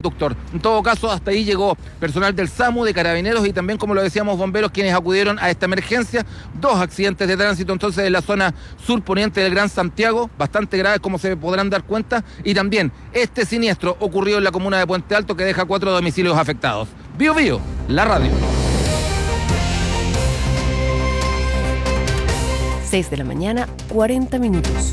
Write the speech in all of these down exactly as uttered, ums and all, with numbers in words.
conductor. En todo caso, hasta ahí llegó personal del SAMU, de Carabineros y también, como lo decíamos, bomberos, quienes acudieron a esta emergencia. Dos accidentes de tránsito entonces en la zona surponiente del Gran Santiago, bastante graves como se podrán dar cuenta, y también este siniestro ocurrió en la comuna de Puente Alto que deja cuatro domicilios afectados. Bío Bío, la radio. seis de la mañana, cuarenta minutos.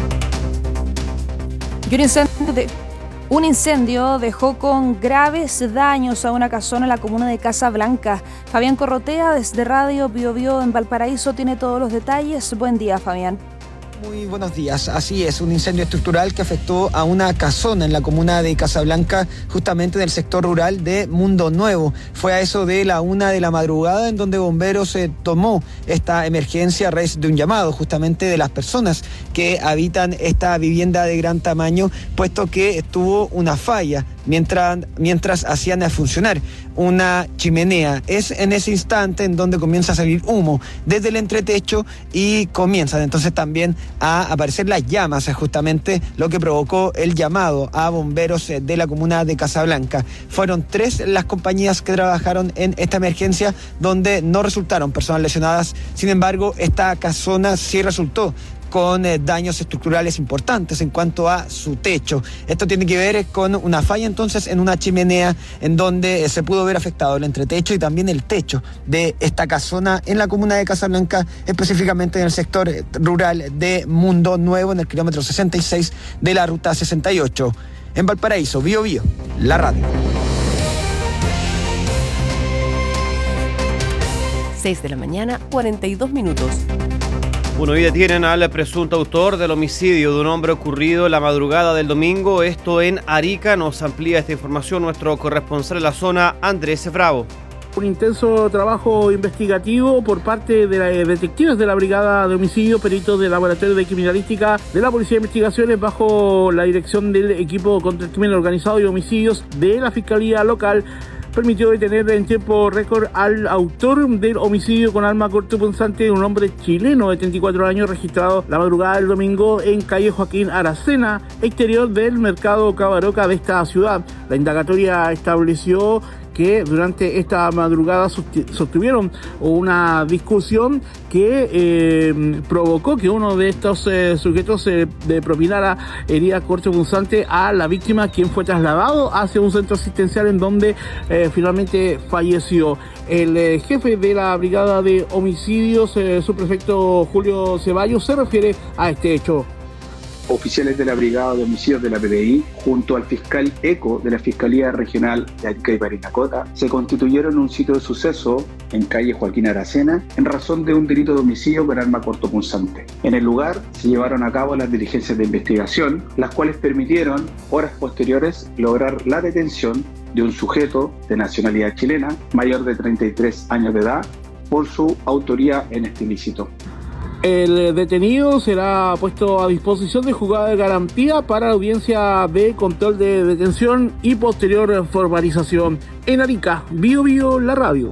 Y un incendio, de, un incendio dejó con graves daños a una casona en la comuna de Casablanca. Fabián Corrotea, desde Radio Bío Bío en Valparaíso, tiene todos los detalles. Buen día, Fabián. Muy buenos días. Así es, un incendio estructural que afectó a una casona en la comuna de Casablanca, justamente en el sector rural de Mundo Nuevo. Fue a eso de la una de la madrugada en donde bomberos eh, tomó esta emergencia a raíz de un llamado justamente de las personas que habitan esta vivienda de gran tamaño, puesto que tuvo una falla mientras, mientras hacían funcionar una chimenea. Es en ese instante en donde comienza a salir humo desde el entretecho y comienzan entonces también a aparecer las llamas, justamente lo que provocó el llamado a bomberos de la comuna de Casablanca. Fueron tres las compañías que trabajaron en esta emergencia, donde no resultaron personas lesionadas. Sin embargo, esta casona sí resultó con eh, daños estructurales importantes en cuanto a su techo. Esto tiene que ver con una falla entonces en una chimenea en donde eh, se pudo ver afectado el entretecho y también el techo de esta casona en la comuna de Casablanca, específicamente en el sector eh, rural de Mundo Nuevo, en el kilómetro sesenta y seis de la ruta sesenta y ocho. En Valparaíso, Bío Bío, la radio. seis de la mañana, cuarenta y dos minutos. Bueno, hoy detienen al presunto autor del homicidio de un hombre ocurrido la madrugada del domingo, esto en Arica. Nos amplía esta información nuestro corresponsal en la zona, Andrés Bravo. Un intenso trabajo investigativo por parte de los detectives de la Brigada de Homicidio, peritos del Laboratorio de Criminalística de la Policía de Investigaciones, bajo la dirección del equipo contra el crimen organizado y homicidios de la Fiscalía Local, permitió detener en tiempo récord al autor del homicidio con arma cortopunzante de un hombre chileno de treinta y cuatro años, registrado la madrugada del domingo en calle Joaquín Aracena, exterior del mercado Cabaroca de esta ciudad. La indagatoria estableció que durante esta madrugada sostuvieron una discusión que eh, provocó que uno de estos eh, sujetos eh, de propinara herida cortopunzante a la víctima, quien fue trasladado hacia un centro asistencial en donde eh, finalmente falleció. El eh, jefe de la Brigada de Homicidios, eh, subprefecto Julio Ceballos, se refiere a este hecho. Oficiales de la Brigada de Homicidios de la P D I, junto al fiscal ECO de la Fiscalía Regional de Arica y Parinacota, se constituyeron en un sitio de suceso en calle Joaquín Aracena en razón de un delito de homicidio con arma cortopunzante. En el lugar se llevaron a cabo las diligencias de investigación, las cuales permitieron, horas posteriores, lograr la detención de un sujeto de nacionalidad chilena, mayor de treinta y tres años de edad, por su autoría en este ilícito. El detenido será puesto a disposición de juzgado de garantía para la audiencia de control de detención y posterior formalización. En Arica, Bío Bío, la radio.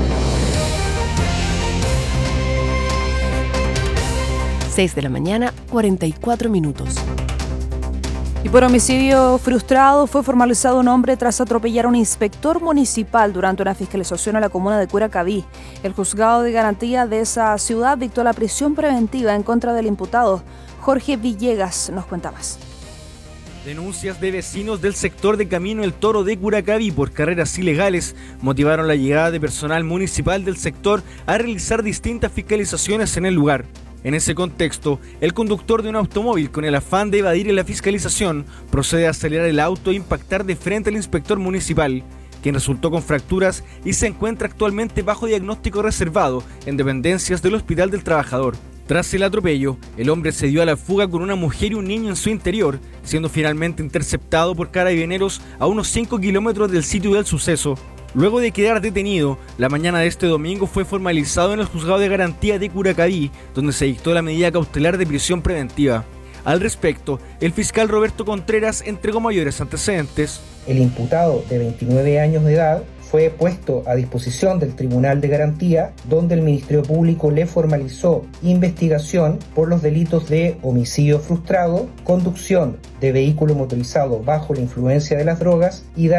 seis de la mañana, cuarenta y cuatro minutos. Y por homicidio frustrado fue formalizado un hombre tras atropellar a un inspector municipal durante una fiscalización a la comuna de Curacaví. El juzgado de garantía de esa ciudad dictó la prisión preventiva en contra del imputado. Jorge Villegas nos cuenta más. Denuncias de vecinos del sector de Camino El Toro de Curacaví por carreras ilegales motivaron la llegada de personal municipal del sector a realizar distintas fiscalizaciones en el lugar. En ese contexto, el conductor de un automóvil, con el afán de evadir la fiscalización, procede a acelerar el auto e impactar de frente al inspector municipal, quien resultó con fracturas y se encuentra actualmente bajo diagnóstico reservado en dependencias del Hospital del Trabajador. Tras el atropello, el hombre se dio a la fuga con una mujer y un niño en su interior, siendo finalmente interceptado por carabineros a unos cinco kilómetros del sitio del suceso. Luego de quedar detenido, la mañana de este domingo fue formalizado en el juzgado de garantía de Curacaví, donde se dictó la medida cautelar de prisión preventiva. Al respecto, el fiscal Roberto Contreras entregó mayores antecedentes. El imputado de veintinueve años de edad fue puesto a disposición del Tribunal de Garantía, donde el Ministerio Público le formalizó investigación por los delitos de homicidio frustrado, conducción de vehículo motorizado bajo la influencia de las drogas y